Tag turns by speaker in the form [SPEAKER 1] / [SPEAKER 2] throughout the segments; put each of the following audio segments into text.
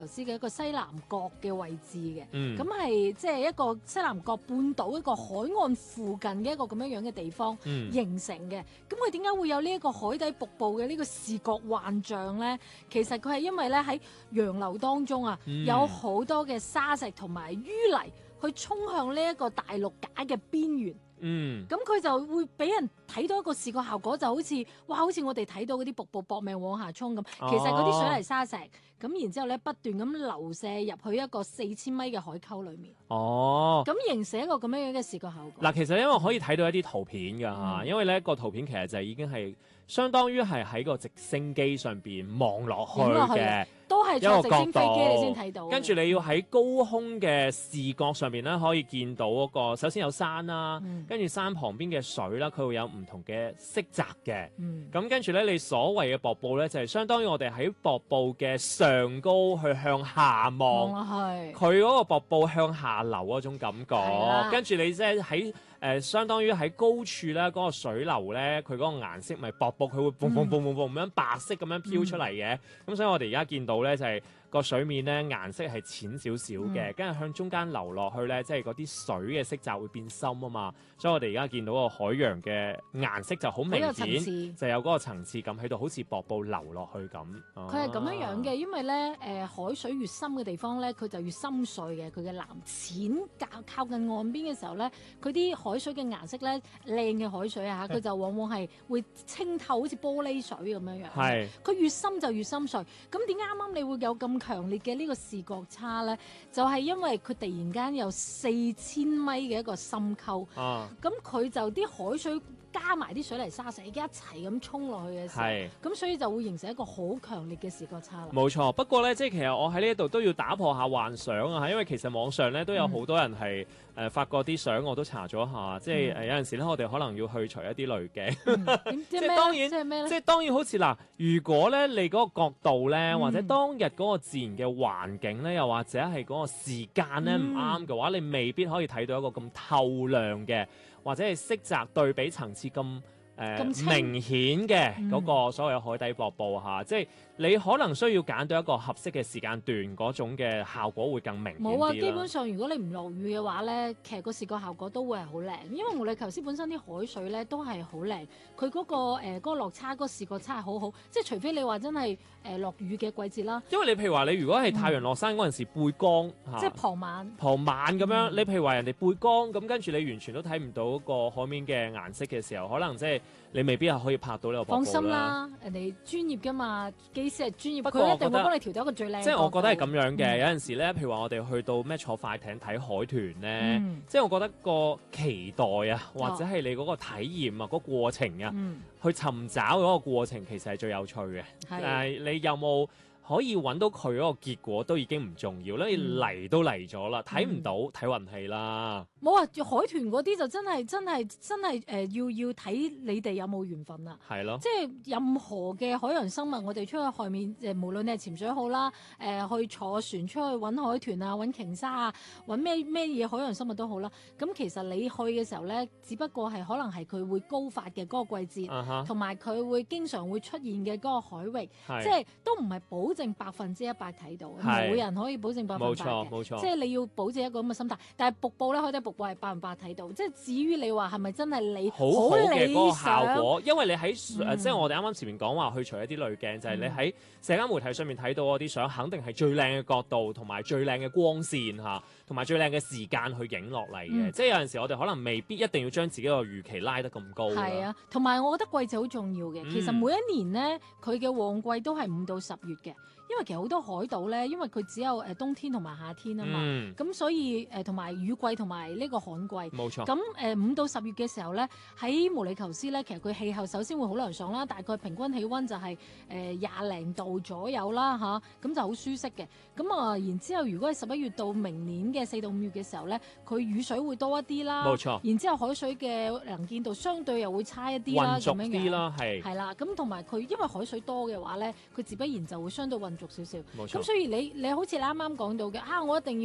[SPEAKER 1] 頭先嘅一個西南角嘅位置嘅，
[SPEAKER 2] 嗯
[SPEAKER 1] 咁係即係一個西南角半島一個海岸附近嘅一個咁樣嘅地方
[SPEAKER 2] 嗯
[SPEAKER 1] 形成嘅。咁佢點解會有呢一個海底瀑布嘅呢個視覺幻象咧？其實佢係因為咧喺洋流當中啊，有好多嘅沙石同埋淤泥去衝向呢一個大陸架嘅邊緣。
[SPEAKER 2] 嗯，
[SPEAKER 1] 咁佢就會俾人睇到一個視覺效果，就好似哇，好似我哋睇到嗰啲瀑布搏命往下衝咁。其實嗰啲水泥沙石，咁然之後咧不斷咁流射入去一個4000米嘅海溝裡面。
[SPEAKER 2] 哦。
[SPEAKER 1] 咁形成一個咁樣樣嘅視覺效果。
[SPEAKER 2] 嗱，其實因為可以睇到一啲圖片㗎嚇，因為咧個圖片其實就已經係相當於係喺個直升機上邊望落去嘅。
[SPEAKER 1] 都係坐直升飛機你先睇到。
[SPEAKER 2] 跟住你要喺高空嘅視覺上邊咧，可以見到嗰個首先有山啦，跟住山旁邊嘅水啦，佢會有唔同嘅色澤嘅。咁跟住咧，你所謂嘅瀑布咧，就係相當於我哋喺瀑布嘅上高去向下望，佢嗰個瀑布向下流嗰種感覺。跟住你即係喺相當於喺高處咧，嗰個水流咧，佢嗰個顏色咪瀑布，佢會嘣嘣嘣嘣嘣咁樣白色咁樣飄出嚟嘅。咁所以我哋而家見到咧就係個水面咧顏色係淺少少嘅，跟住向中間流落去咧，即係嗰啲水嘅色澤會變深啊嘛。所以我哋而家見到個海洋嘅顏色就好明顯，就有嗰個層次感喺度，好似瀑布流落去咁。
[SPEAKER 1] 佢係咁樣樣嘅，因為咧海水越深嘅地方咧，佢就越深邃嘅，佢嘅藍淺靠近岸邊嘅時候咧，佢啲海水嘅顏色咧靚嘅海水啊，佢就往往係會清透，好似玻璃水咁樣樣。係，佢越深就越深邃。咁點解啱啱你會有咁強烈嘅呢個視覺差咧？就係因為佢突然間有4000米嘅一個深溝。咁佢就啲海水加埋啲水泥沙石，一齊咁衝落去嘅時候，咁所以就會形成一個好強烈嘅視覺差啦。
[SPEAKER 2] 冇錯，不過咧，即係其實我喺呢一度都要打破下幻想啊，因為其實網上咧都有好多人係發過啲相，我都查咗下，即係有陣時咧，我哋可能要去除一啲濾鏡。即係當然，
[SPEAKER 1] 即係咩咧？
[SPEAKER 2] 即係當然，好似嗱，如果咧你嗰個角度咧，或者當日嗰個自然嘅環境咧，又或者係嗰個時間咧唔啱嘅話，你未必可以睇到一個咁透亮嘅，或者係色澤對比層次咁明顯嘅嗰個所謂海底瀑布嚇，即係你可能需要揀到一個合適嘅時間段，嗰種嘅效果會更明顯啲啦。
[SPEAKER 1] 冇啊，基本上如果你唔落雨嘅話咧，其實個視覺效果都會係好靚，因為毛里求斯本身啲海水咧都係好靚，佢嗰個嗰個落差嗰個視覺差係好好，即係除非你話真係落雨嘅季節啦。
[SPEAKER 2] 因為你譬如話你如果係太陽落山嗰陣時背光
[SPEAKER 1] 即係傍晚
[SPEAKER 2] 咁樣，你譬如話人哋背光咁，跟住你完全都睇唔到個海面嘅顏色嘅時候，可能即係你未必係可以拍到呢個瀑布啦。放
[SPEAKER 1] 心啦，人哋專業㗎嘛，機師係專業，
[SPEAKER 2] 不過
[SPEAKER 1] 佢一定會幫你調到一個最靚。
[SPEAKER 2] 即係我覺得係咁樣嘅，有陣時咧，譬如話我哋去到咩坐快艇睇海豚咧，即係我覺得個期待啊，或者係你嗰個體驗啊，嗰個過程啊，去尋找嗰個過程其實係最有趣嘅。你有冇可以揾到佢嗰個結果都已經唔重要啦，你嚟都嚟咗啦，睇唔到睇運氣啦。
[SPEAKER 1] 冇啊，海豚嗰啲就真係要睇你哋有冇緣分啦。
[SPEAKER 2] 係咯，
[SPEAKER 1] 即係任何嘅海洋生物，我哋出去海面無論你係潛水好啦，去坐船出去揾海豚啊、揾鯨鯊啊、揾咩嘢海洋生物都好啦。咁其實你去嘅時候咧，只不過係可能係佢會高發嘅嗰個季節，同埋佢會經常會出現嘅嗰個海域，即係都唔係保證100%睇到，冇人可以保證100%嘅。
[SPEAKER 2] 冇錯，
[SPEAKER 1] 即係你要保持一個咁嘅心態。但係瀑布咧，海底瀑布係100%睇到。即係至於你話係咪真係你
[SPEAKER 2] 好嘅嗰個效果，因為你喺即係我哋啱啱前面講話去除一啲濾鏡，就係你喺社交媒體上面睇到嗰啲相，肯定係最靚嘅角度，同埋最靚嘅光線嚇，同埋最靚嘅時間去影落嚟嘅。即係有陣時我哋可能未必一定要將自己個預期拉得咁高。
[SPEAKER 1] 係啊，同埋我覺得季節好重要嘅。其實每一年咧，佢嘅旺季都係5到10月嘅。因為其實好多海島咧，因為佢只有冬天同埋夏天啊嘛，咁所以同埋雨季同埋呢個旱季，
[SPEAKER 2] 冇錯。
[SPEAKER 1] 咁5到10月嘅時候咧，喺毛里求斯咧，其實佢氣候首先會好涼爽啦，大概平均氣温就係20零度左右啦嚇，咁就好舒適嘅。咁然之後如果係11月到明年嘅4到5月嘅時候咧，佢雨水會多一啲啦，
[SPEAKER 2] 冇錯。
[SPEAKER 1] 然之後海水嘅能見度相對又會差一啲啦，咁樣嘅。
[SPEAKER 2] 啲啦，係
[SPEAKER 1] 啦，咁同埋佢因為海水多嘅話咧，佢自不然就會相對混濁少少。
[SPEAKER 2] 冇錯。
[SPEAKER 1] 咁所以你好似你啱啱講到嘅我一定要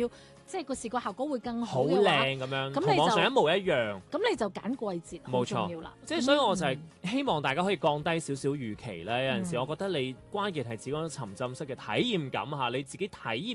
[SPEAKER 1] 即係個視覺效果會更好
[SPEAKER 2] 好
[SPEAKER 1] 嘅話，
[SPEAKER 2] 靚咁樣，
[SPEAKER 1] 咁你就
[SPEAKER 2] 同網上一模一樣。
[SPEAKER 1] 咁你就揀季節好
[SPEAKER 2] 冇錯
[SPEAKER 1] 重要啦。
[SPEAKER 2] 即係所以我就係希望大家可以降低少少預期咧。有陣時我覺得你關鍵係自己嗰種沉浸式嘅體驗感嚇，你自己體驗